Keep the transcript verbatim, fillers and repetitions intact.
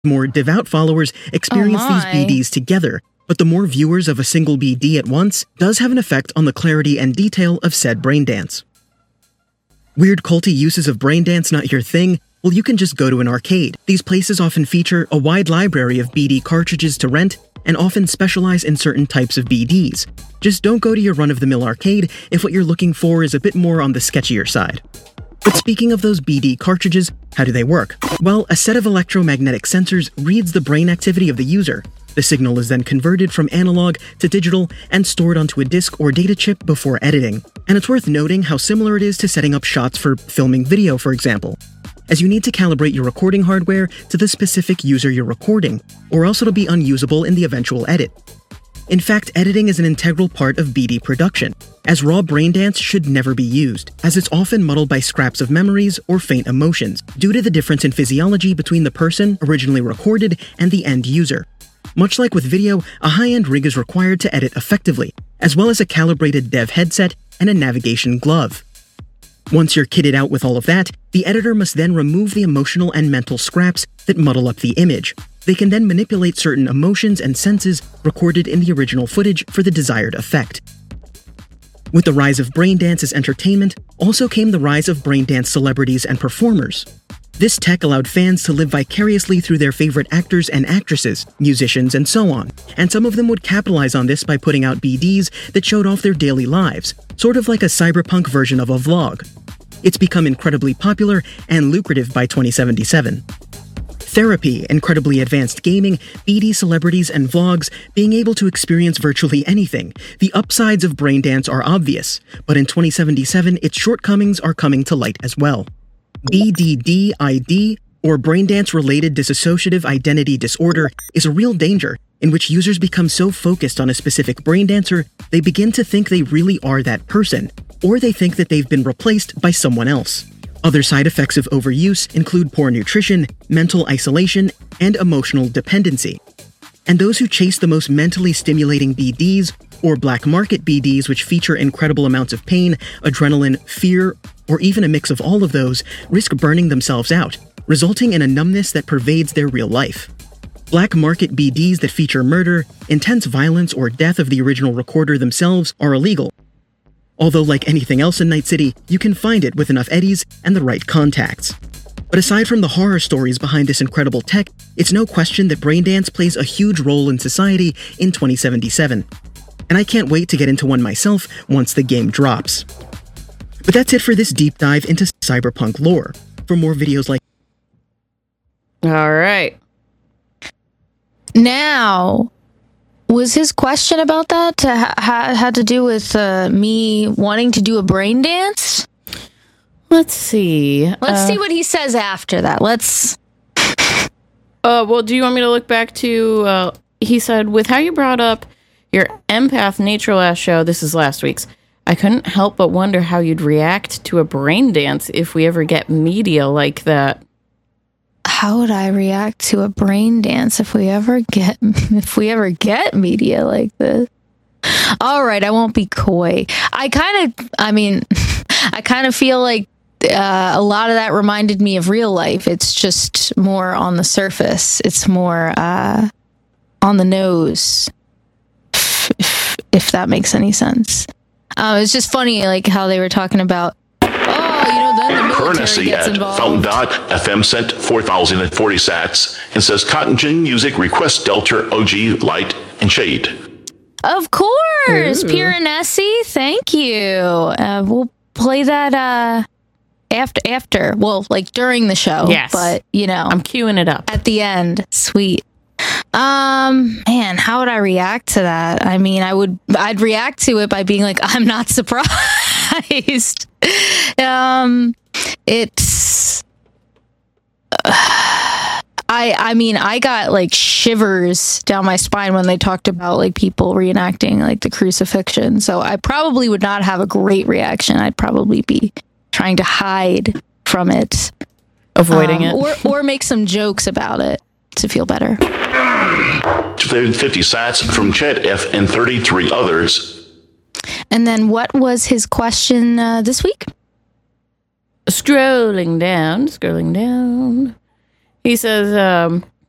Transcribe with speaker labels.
Speaker 1: more devout followers experience
Speaker 2: Oh
Speaker 1: these
Speaker 2: my.
Speaker 1: B Ds together, but the more viewers of a single B D at once does have an effect on the clarity and detail of said brain dance. Weird culty uses of brain dance not your thing? Well, you can just go to an arcade. These places often feature a wide library of B D cartridges to rent and often specialize in certain types of B Ds. Just don't go to your run-of-the-mill arcade if what you're looking for is a bit more on the sketchier side. But speaking of those B D cartridges, how do they work? Well, a set of electromagnetic sensors reads the brain activity of the user. The signal is then converted from analog to digital and stored onto a disk or data chip before editing. And it's worth noting how similar it is to setting up shots for filming video, for example, as you need to calibrate your recording hardware to the specific user you're recording, or else it'll be unusable in the eventual edit. In fact, editing is an integral part of B D production, as raw brain dance should never be used, as it's often muddled by scraps of memories or faint emotions, due to the difference in physiology between the person originally recorded and the end user. Much like with video, a high-end rig is required to edit effectively, as well as a calibrated dev headset and a navigation glove. Once you're kitted out with all of that, the editor must then remove the emotional and mental scraps that muddle up the image. They can then manipulate certain emotions and senses recorded in the original footage for the desired effect. With the rise of brain dance as entertainment, also came the rise of brain dance celebrities and performers. This tech allowed fans to live vicariously through their favorite actors and actresses, musicians, and so on, and some of them would capitalize on this by putting out B Ds that showed off their daily lives, sort of like a cyberpunk version of a vlog. It's become incredibly popular and lucrative by twenty seventy-seven. Therapy, incredibly advanced gaming, B D celebrities, and vlogs, being able to experience virtually anything. The upsides of brain dance are obvious, but in twenty seventy-seven, its shortcomings are coming to light as well. B D D I D, or Brain Dance-Related Dissociative Identity Disorder, is a real danger in which users become so focused on a specific brain dancer, they begin to think they really are that person, or they think that they've been replaced by someone else. Other side effects of overuse include poor nutrition, mental isolation, and emotional dependency. And those who chase the most mentally stimulating B Ds, or black market B Ds which feature incredible amounts of pain, adrenaline, fear, or even a mix of all of those, risk burning themselves out, resulting in a numbness that pervades their real life. Black market B Ds that feature murder, intense violence, or death of the original recorder themselves are illegal. Although like anything else in Night City, you can find it with enough eddies and the right contacts. But aside from the horror stories behind this incredible tech, it's no question that brain dance plays a huge role in society in twenty seventy-seven. And I can't wait to get into one myself once the game drops. But that's it for this deep dive into cyberpunk lore. For more videos like
Speaker 2: All right. Now, was his question about that to ha- ha- had to do with uh, me wanting to do a brain dance?
Speaker 3: Let's see.
Speaker 2: Let's
Speaker 3: uh,
Speaker 2: see what he says after that. Let's.
Speaker 3: Uh, well, do you want me to look back to? Uh, he said, with how you brought up your empath nature last show. This is last week's. I couldn't help but wonder how you'd react to a brain dance if we ever get media like that.
Speaker 2: How would I react to a brain dance if we ever get if we ever get media like this? All right, I won't be coy. I kind of, I mean, I kind of feel like uh, a lot of that reminded me of real life. It's just more on the surface. It's more uh, on the nose, if, if that makes any sense. Uh, it's just funny, like how they were talking about. Oh, you know, then the military
Speaker 4: Courtesy
Speaker 2: gets
Speaker 4: at
Speaker 2: involved.
Speaker 4: Fountain Dot F M sent four thousand forty sats and says Cotton Gin Music requests Delta O G Light and Shade.
Speaker 2: Of course,
Speaker 3: Ooh.
Speaker 2: Piranesi, thank you. Uh, we'll play that uh, after, after, well, like during the show.
Speaker 3: Yes.
Speaker 2: But, you know,
Speaker 3: I'm queuing it up.
Speaker 2: at the end, sweet. Um, man, how would I react to that? I mean, I would, I'd react to it by being like, I'm not surprised. um, it's, uh, I, I mean, I got like shivers down my spine when they talked about like people reenacting like the crucifixion. So I probably would not have a great reaction. I'd probably be trying to hide from it,
Speaker 3: Avoiding
Speaker 2: um,
Speaker 3: it.
Speaker 2: or or make some jokes about it to feel better.
Speaker 4: two hundred fifty sats from Chet F and thirty-three others.
Speaker 2: And then what was his question uh, this week?
Speaker 3: Scrolling down, scrolling down. He says, um,